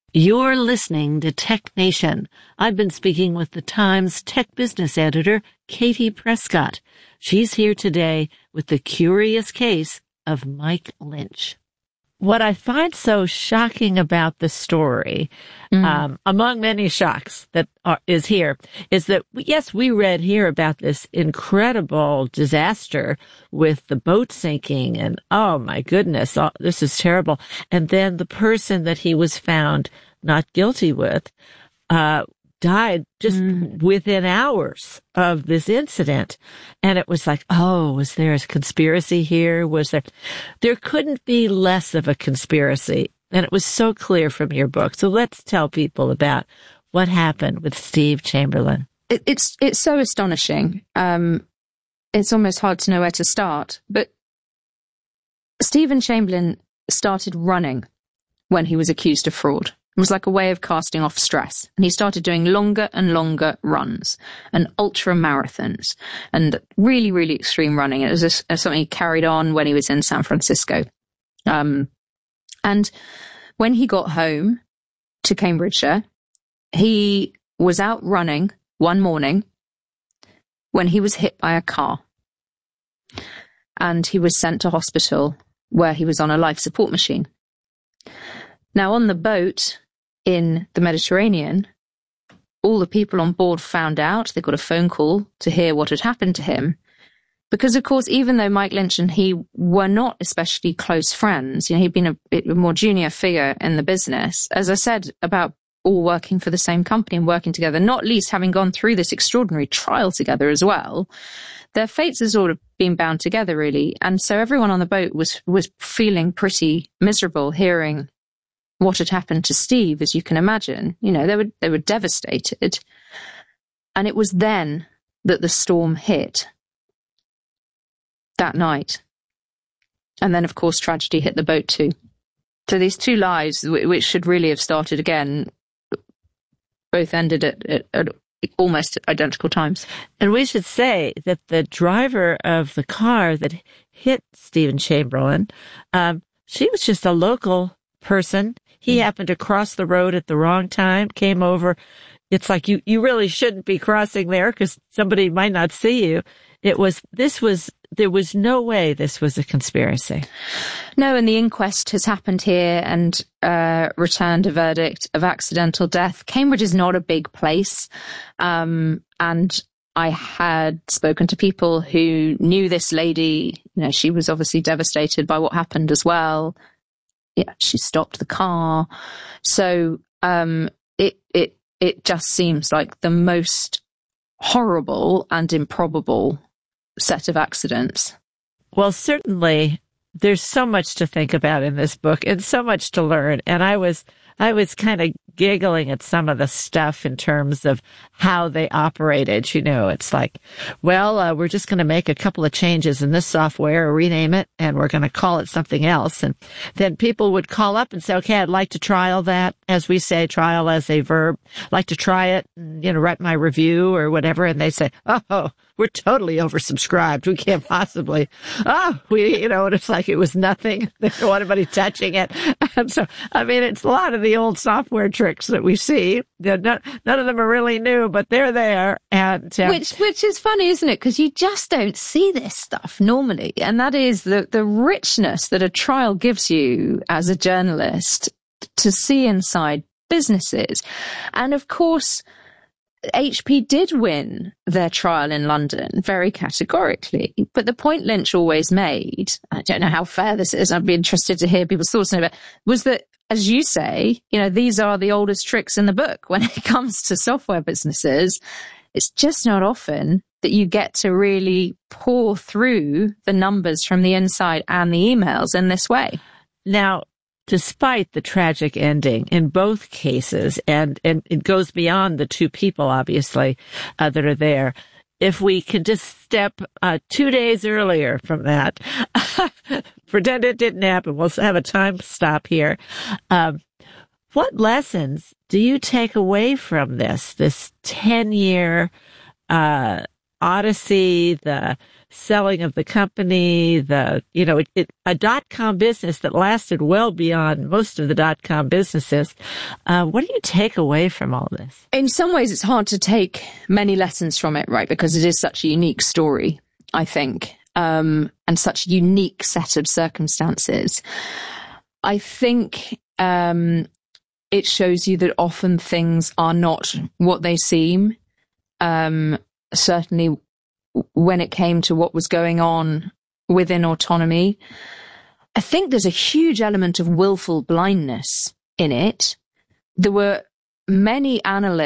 You're listening to Tech Nation. I've been speaking with the Times tech business editor, Katie Prescott. She's here today with the curious case of Mike Lynch. What I find so shocking about the story, among many shocks that is here, is that, yes, we read here about this incredible disaster with the boat sinking and, oh my goodness, this is terrible. And then the person that he was found not guilty with, died just within hours of this incident. And it was like, oh, was there a conspiracy here? There couldn't be less of a conspiracy. And it was so clear from your book. So let's tell people about what happened with Steve Chamberlain. It's so astonishing. It's almost hard to know where to start. But Stephen Chamberlain started running when he was accused of fraud. It was like a way of casting off stress. And he started doing longer and longer runs and ultra marathons and really, really extreme running. It was something he carried on when he was in San Francisco. And when he got home to Cambridgeshire, he was out running one morning when he was hit by a car. And he was sent to hospital where he was on a life support machine. Now, on the boat in the Mediterranean, all the people on board found out. They got a phone call to hear what had happened to him. Because, of course, even though Mike Lynch and he were not especially close friends, he'd been a more junior figure in the business, as I said, about all working for the same company and working together, not least having gone through this extraordinary trial together as well, their fates had sort of been bound together, really. And so everyone on the boat was feeling pretty miserable hearing what had happened to Steve, as you can imagine. They were devastated. And it was then that the storm hit. That night. And then, of course, tragedy hit the boat too. So these two lives, which should really have started again, both ended at almost identical times. And we should say that the driver of the car that hit Stephen Chamberlain, she was just a local person. He happened to cross the road at the wrong time, came over. It's like you really shouldn't be crossing there because somebody might not see you. There was no way this was a conspiracy. No, and the inquest has happened here and returned a verdict of accidental death. Cambridge is not a big place. And I had spoken to people who knew this lady. She was obviously devastated by what happened as well. Yeah, she stopped the car. So it just seems like the most horrible and improbable set of accidents. Well, certainly there's so much to think about in this book and so much to learn. And I was kind of giggling at some of the stuff in terms of how they operated. It's like, well, we're just going to make a couple of changes in this software or rename it, and we're going to call it something else. And then people would call up and say, okay, I'd like to trial that. As we say, trial as a verb, like to try it, and, write my review or whatever. And they say, oh, we're totally oversubscribed. We can't possibly. And it's like it was nothing. They don't want anybody touching it. And so, it's a lot of the old software tricks that we see. None of them are really new, but they're there. And which is funny, isn't it? Because you just don't see this stuff normally. And that is the richness that a trial gives you as a journalist to see inside businesses. And of course, HP did win their trial in London very categorically. But the point Lynch always made, I don't know how fair this is, I'd be interested to hear people's thoughts on it, was that, as you say, these are the oldest tricks in the book when it comes to software businesses. It's just not often that you get to really pour through the numbers from the inside and the emails in this way. Now, despite the tragic ending in both cases, and it goes beyond the two people, obviously, that are there, if we can just step 2 days earlier from that, pretend it didn't happen, we'll have a time stop here. What lessons do you take away from this 10-year Odyssey, the selling of the company, a dot-com business that lasted well beyond most of the dot-com businesses. What do you take away from all this? In some ways, it's hard to take many lessons from it, right? Because it is such a unique story, I think, and such a unique set of circumstances. I think it shows you that often things are not what they seem. Certainly when it came to what was going on within autonomy, I think there's a huge element of willful blindness in it. There were three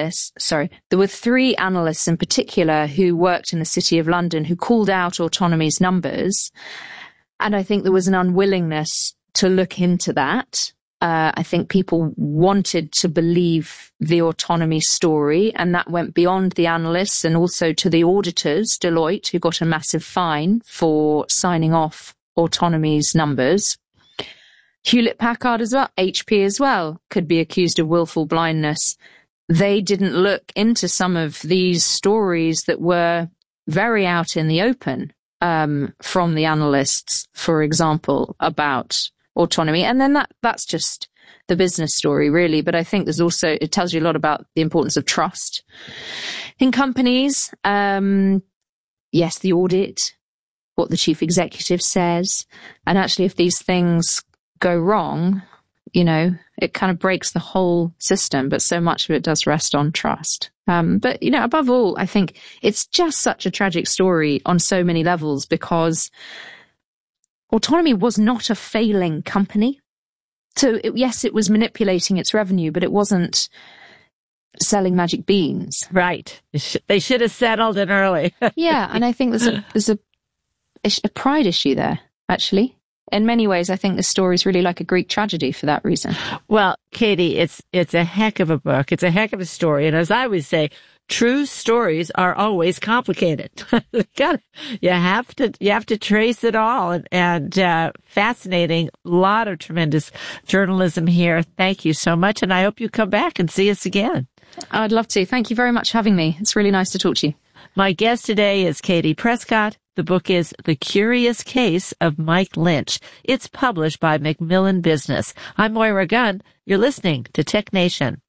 analysts in particular who worked in the City of London who called out autonomy's numbers. And I think there was an unwillingness to look into that. I think people wanted to believe the autonomy story, and that went beyond the analysts and also to the auditors, Deloitte, who got a massive fine for signing off autonomy's numbers. Hewlett-Packard as well, HP as well, could be accused of willful blindness. They didn't look into some of these stories that were very out in the open from the analysts, for example, about autonomy. And then that's just the business story, really. But I think it tells you a lot about the importance of trust in companies. Yes, the audit, what the chief executive says. And actually, if these things go wrong, it kind of breaks the whole system. But so much of it does rest on trust. But above all, I think it's just such a tragic story on so many levels, because autonomy was not a failing company. So yes, it was manipulating its revenue, but it wasn't selling magic beans. Right. They should have settled it early. Yeah. And I think there's a pride issue there, actually. In many ways, I think the story is really like a Greek tragedy for that reason. Well, Katie, it's a heck of a book. It's a heck of a story. And as I always say, true stories are always complicated. You have to trace it all, and fascinating. A lot of tremendous journalism here. Thank you so much, and I hope you come back and see us again. I'd love to. Thank you very much for having me. It's really nice to talk to you. My guest today is Katie Prescott. The book is The Curious Case of Mike Lynch. It's published by Macmillan Business. I'm Moira Gunn. You're listening to Tech Nation.